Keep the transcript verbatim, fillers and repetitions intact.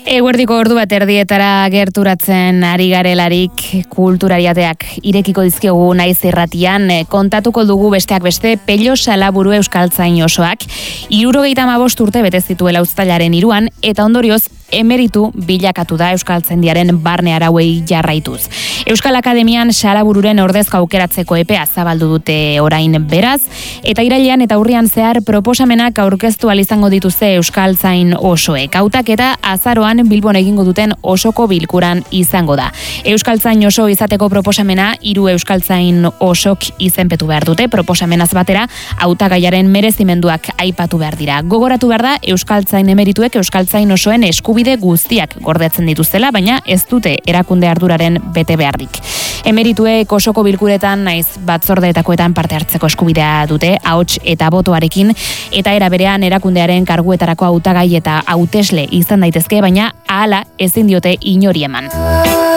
Eguerdiko ordu bat erdietara gerturatzen ari garelarik kulturariateak irekiko dizkiogu naiz irratian, kontatuko dugu besteak beste Pello Salaburu euskaltzain osoak hirurogeita hamabost urte bete zituela uztailaren hiruan eta ondorioz emeritu bilakatu da euskaltzaindiaren barne arauei jarraituz. Euskal Akademian Salabururen ordezka aukeratzeko epea zabaldu dute orain beraz, eta irailean eta urrian zehar proposamenak aurkeztu ahal izango dituzte euskaltzain osoek. Hautaketa azaroan Bilbon egingo duten osoko bilkuran izango da. Euskaltzain oso izateko proposamena hiru euskaltzain osok izenpetu behar dute, proposamenaz batera hautagaiaren merezimenduak aipatu behar dira. Gogoratu behar da euskaltzain emerituek euskaltzain osoen eskubide guztiak gordetzen dituztela, baina ez dute erakunde arduraren bete beharrik. Emerituek osoko bilkuretan naiz batzordeetakoetan parte hartzeko eskubidea dute, ahots eta botoarekin, eta era berean erakundearen karguetarako hautagai eta hautesle izan daitezke, baina ahala ezin diote inori eman.